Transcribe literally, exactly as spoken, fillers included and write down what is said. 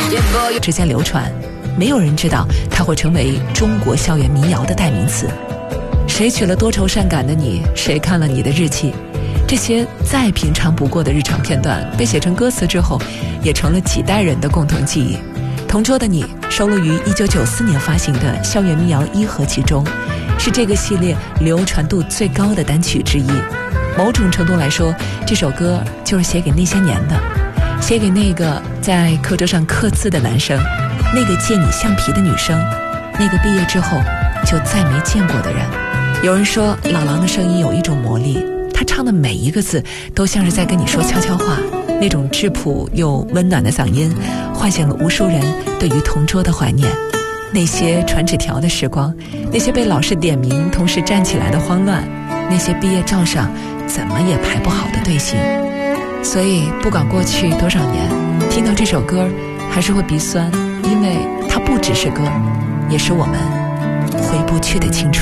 直接流传，没有人知道它会成为中国校园民谣的代名词。谁娶了多愁善感的你，谁看了你的日记，这些再平常不过的日常片段被写成歌词之后，也成了几代人的共同记忆。同桌的你收录于一九九四年发行的校园民谣一合其中，是这个系列流传度最高的单曲之一。某种程度来说，这首歌就是写给那些年的，写给那个在课桌上刻字的男生，那个借你橡皮的女生，那个毕业之后就再没见过的人。有人说老狼的声音有一种魔力，他唱的每一个字都像是在跟你说悄悄话，那种质朴又温暖的嗓音唤醒了无数人对于同桌的怀念。那些传纸条的时光，那些被老师点名同时站起来的慌乱，那些毕业照上怎么也排不好的队形。所以不管过去多少年，听到这首歌还是会鼻酸，因为它不只是歌，也是我们回不去的青春。